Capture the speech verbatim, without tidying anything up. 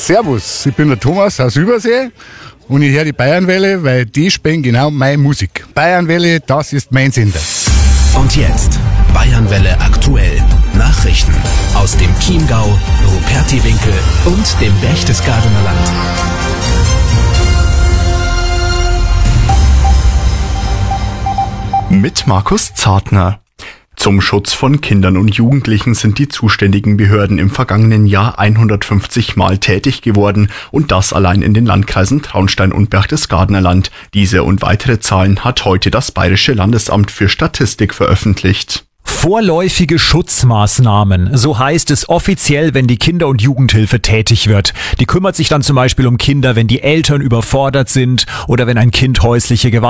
Servus, ich bin der Thomas aus Übersee und ich höre die Bayernwelle, weil die spielen genau meine Musik. Bayernwelle, das ist mein Sender. Und jetzt Bayernwelle aktuell. Nachrichten aus dem Chiemgau, Rupertiwinkel und dem Berchtesgadener Land. Mit Markus Zartner. Zum Schutz von Kindern und Jugendlichen sind die zuständigen Behörden im vergangenen Jahr hundertfünfzig Mal tätig geworden und das allein in den Landkreisen Traunstein und Berchtesgadener Land. Diese und weitere Zahlen hat heute das Bayerische Landesamt für Statistik veröffentlicht. Vorläufige Schutzmaßnahmen, so heißt es offiziell, wenn die Kinder- und Jugendhilfe tätig wird. Die kümmert sich dann zum Beispiel um Kinder, wenn die Eltern überfordert sind oder wenn ein Kind häusliche Gewalt